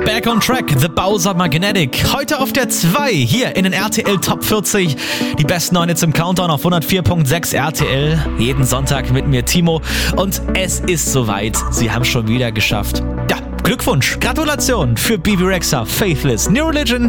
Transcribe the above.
Back on Track, The Bowser Magnetic. Heute auf der 2 hier in den RTL Top 40. Die besten 9 Hits im Countdown auf 104.6 RTL. Jeden Sonntag mit mir Timo. Und es ist soweit. Sie haben schon wieder geschafft. Ja, Glückwunsch, Gratulation für Bebe Rexha, Faithless, New Religion